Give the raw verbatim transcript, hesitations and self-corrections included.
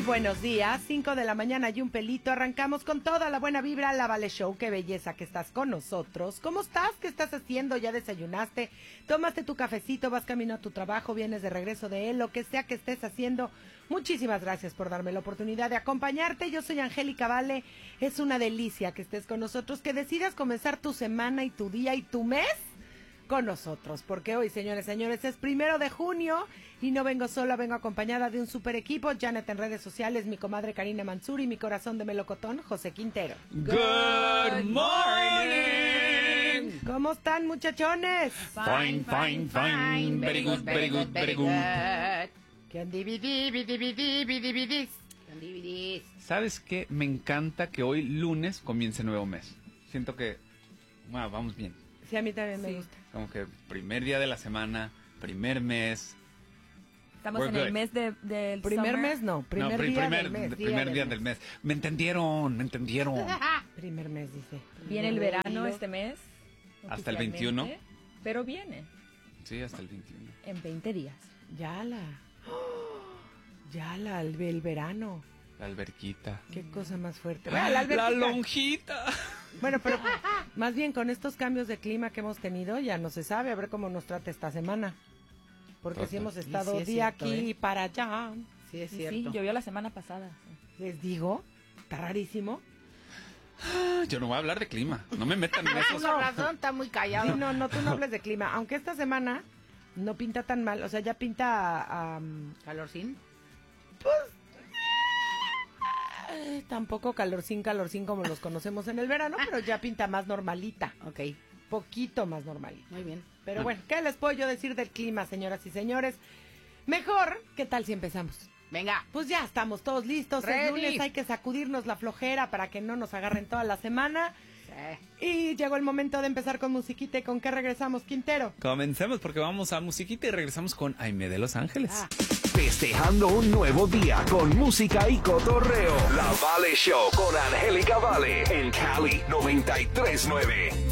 Muy buenos días, cinco de la mañana y un pelito. Arrancamos con toda la buena vibra, la Vale Show. Qué belleza que estás con nosotros. ¿Cómo estás? ¿Qué estás haciendo? ¿Ya desayunaste? ¿Tomaste tu cafecito? ¿Vas camino a tu trabajo? ¿Vienes de regreso de él? Lo que sea que estés haciendo. Muchísimas gracias por darme la oportunidad de acompañarte. Yo soy Angélica Vale. Es una delicia que estés con nosotros, que decidas comenzar tu semana y tu día y tu mes con nosotros, porque hoy, señores, señores, es primero de junio y no vengo sola, vengo acompañada de un super equipo. Janet en redes sociales, mi comadre Karina Mansuri, mi corazón de melocotón, José Quintero. Good morning. ¿Cómo están, muchachones? Fine, fine, fine. Very good, very good, very good. ¿Qué andividibidibidibidibidis? ¿Sabes qué? Me encanta que hoy, lunes, comience nuevo mes. Siento que, wow, vamos bien. Sí, a mí también sí. me gusta. Como que primer día de la semana, primer mes. Estamos We're en good. el mes de, del Primer summer. mes, no. Primer no, pri- día primer, del mes. primer día del mes. Me entendieron, me entendieron. Primer mes, dice. Viene el verano este mes. Hasta el oficialmente, veintiuno. Pero viene Sí, hasta el veintiuno. en veinte días. Ya la... Ya la, el, el verano. La alberquita. Qué cosa más fuerte. La, Bueno, la alberquita. lonjita. Bueno, pero más bien con estos cambios de clima que hemos tenido, ya no se sabe, a ver cómo nos trata esta semana. Porque Total. si hemos Sí, estado sí es día cierto, aquí y ¿eh? para allá. Sí, es Sí, cierto. sí, llovió la semana pasada. sí. Les digo, está rarísimo. Yo no voy a hablar de clima. No me metan en esos. Una razón, está muy callado. Sí, no, no, tú no hables de clima. Aunque esta semana no pinta tan mal, o sea, ya pinta... Um, ¿Calorcín? eh, tampoco calorcín, calorcín como los conocemos en el verano, pero ya pinta más normalita. Ok, Poquito más normalita. muy bien. Pero bueno, ¿qué les puedo yo decir del clima, señoras y señores? Mejor, ¿qué tal si empezamos? Venga. Pues ya estamos todos listos. Ready. El lunes hay que sacudirnos la flojera para que no nos agarren toda la semana. Sí. Y llegó el momento de empezar con musiquita. ¿Y con qué regresamos, Quintero? Comencemos porque vamos a musiquita y regresamos con Aime de Los Ángeles. Ah. Festejando un nuevo día con música y cotorreo. La Vale Show con Angélica Vale en Cali noventa y tres nueve.